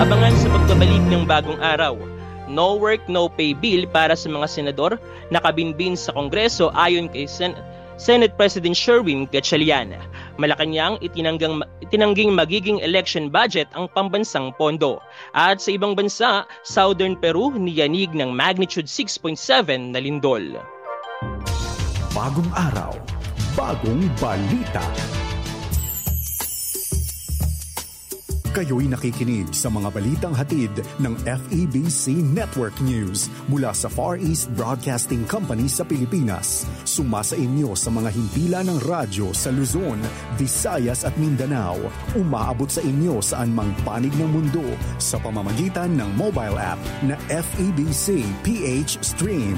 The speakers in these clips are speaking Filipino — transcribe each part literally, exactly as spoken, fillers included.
Abangan sa pagbabalik ng bagong araw. No work, no pay bill para sa mga senador nakabinbin sa Kongreso ayon kay Sen- Senate President Sherwin Gatchalian. Malacanang itinanggang, itinangging magiging election budget ang pambansang pondo. At sa ibang bansa, Southern Peru niyanig ng magnitude six point seven na lindol. Bagong araw, bagong balita. Kayo'y nakikinig sa mga balitang hatid ng F E B C Network News mula sa Far East Broadcasting Company sa Pilipinas. Sumasa inyo sa mga himpilan ng radyo sa Luzon, Visayas at Mindanao. Umaabot sa inyo saan mang panig ng mundo sa pamamagitan ng mobile app na F E B C P H Stream.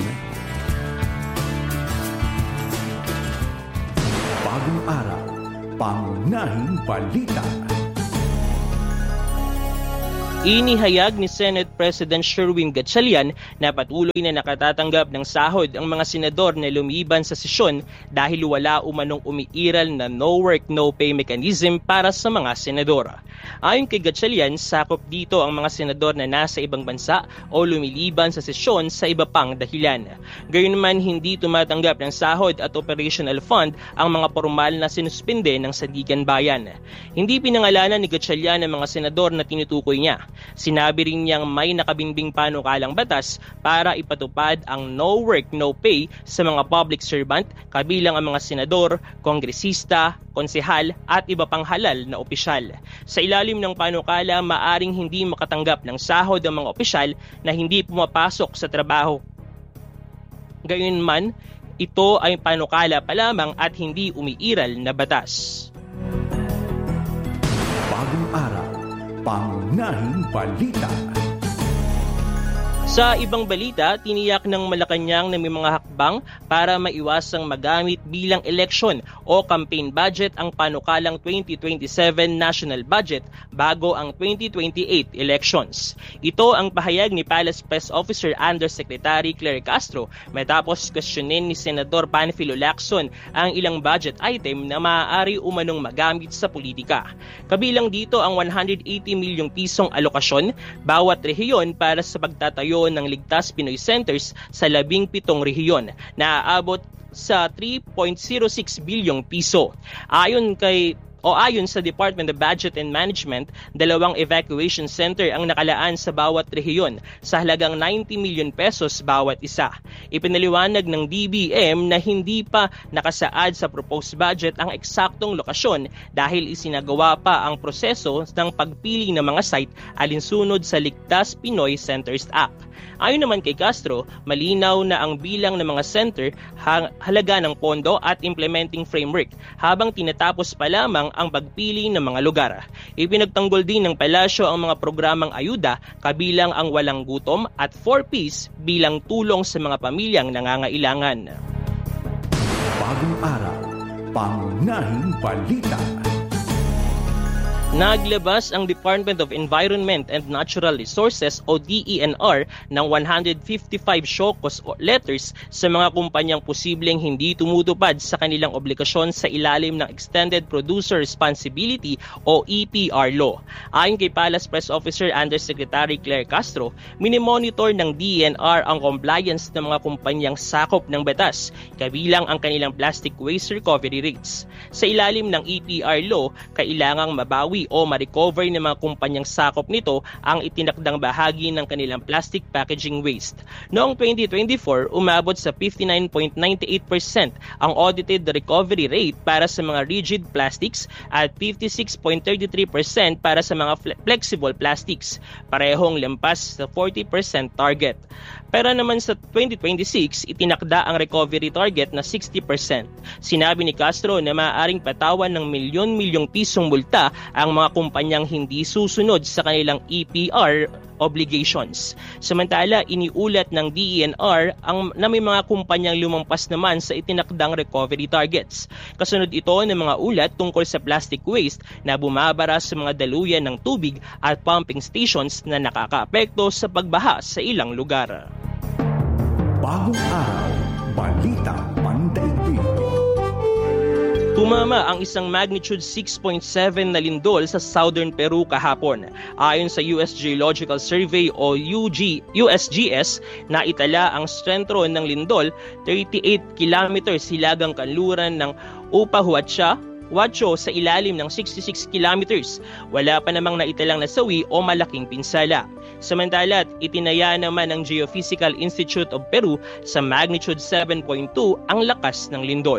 Bagong araw, pangunahing balita. Inihayag ni Senate President Sherwin Gatchalian na patuloy na nakatatanggap ng sahod ang mga senador na lumiban sa sesyon dahil wala umanong umiiral na no work, no pay mechanism para sa mga senador. Ayon kay Gatchalian, sakop dito ang mga senador na nasa ibang bansa o lumiliban sa sesyon sa iba pang dahilan. Gayunman, hindi tumatanggap ng sahod at operational fund ang mga formal na sinuspinde ng Sandigan Bayan. Hindi pinangalanan ni Gatchalian ang mga senador na tinutukoy niya. Sinabi rin niyang may nakabinbing panukalang batas para ipatupad ang no work, no pay sa mga public servant, kabilang ang mga senador, kongresista, konsehal at iba pang halal na opisyal. Sa ilalim ng panukala, maaring hindi makatanggap ng sahod ang mga opisyal na hindi pumapasok sa trabaho. Gayunman, ito ay panukala pa lamang at hindi umiiral na batas. Bagong araw, pangunahing balita. Sa ibang balita, tiniyak ng Malacanang na may mga hakbang para maiwasang magamit bilang eleksyon o campaign budget ang panukalang twenty twenty-seven national budget bago ang twenty twenty-eight elections. Ito ang pahayag ni Palace Press Officer Undersecretary Claire Castro matapos questionin ni Senador Panfilo Lacson ang ilang budget item na maaari umanong magamit sa politika. Kabilang dito ang one hundred eighty milyong pisong alokasyon bawat rehiyon para sa pagtatayo ng Ligtas Pinoy Centers sa labing pitong rehiyon na aabot sa three point zero six bilyong piso. Ayon kay O ayon sa Department of Budget and Management, dalawang evacuation center ang nakalaan sa bawat rehiyon sa halagang ninety milyon pesos bawat isa. Ipinaliwanag ng D B M na hindi pa nakasaad sa proposed budget ang eksaktong lokasyon dahil isinagawa pa ang proseso ng pagpili ng mga site alinsunod sa Ligtas Pinoy Centers Act. Ayon naman kay Castro, malinaw na ang bilang ng mga center, halaga ng pondo at implementing framework habang tinatapos pa lamang ang pagpili ng mga lugar. Ipinagtanggol din ng palasyo ang mga programang ayuda kabilang ang walang gutom at four Ps bilang tulong sa mga pamilyang nangangailangan. Bagong araw, pangunahing balita. Naglabas ang Department of Environment and Natural Resources o D E N R ng one hundred fifty-five show cause letters sa mga kumpanyang posibleng hindi tumutupad sa kanilang obligasyon sa ilalim ng Extended Producer Responsibility o E P R law. Ayon kay Palace Press Officer Undersecretary Claire Castro, minemonitor ng D E N R ang compliance ng mga kumpanyang sakop ng batas, kabilang ang kanilang plastic waste recovery rates. Sa ilalim ng E P R law, kailangang mabawi o ma-recover ng mga kumpanyang sakop nito ang itinakdang bahagi ng kanilang plastic packaging waste. Noong twenty twenty-four, umabot sa fifty-nine point nine eight percent ang audited recovery rate para sa mga rigid plastics at fifty-six point three three percent para sa mga flexible plastics, parehong lampas sa forty percent target. Pero naman sa twenty twenty-six, itinakda ang recovery target na sixty percent. Sinabi ni Castro na maaaring patawan ng milyon-milyong pisong multa ang mga kumpanyang hindi susunod sa kanilang E P R obligations. Samantala, iniulat ng D E N R ang, na may mga kumpanyang lumampas naman sa itinakdang recovery targets. Kasunod ito ng mga ulat tungkol sa plastic waste na bumabara sa mga daluyan ng tubig at pumping stations na nakakaapekto sa pagbaha sa ilang lugar. Bagong araw, balita pandaigdig. Tumama ang isang magnitude six point seven na lindol sa southern Peru kahapon. Ayon sa U S Geological Survey o U S G S, naitala ang sentro ng lindol thirty-eight kilometers hilagang kanluran ng Upahuacha, Huacho sa ilalim ng sixty-six kilometers. Wala pa namang naitalang nasawi o malaking pinsala. Samantala, itinaya naman ng Geophysical Institute of Peru sa magnitude seven point two ang lakas ng lindol.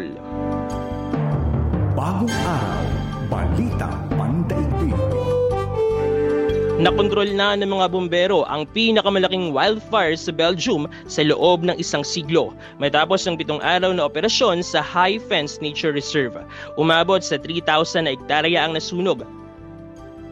Bagong araw, balita pandaigdig. Nakontrol na ng mga bumbero ang pinakamalaking wildfire sa Belgium sa loob ng isang siglo matapos ng pitong araw na operasyon sa High Fence Nature Reserve. Umabot sa three thousand na hektarya ang nasunog.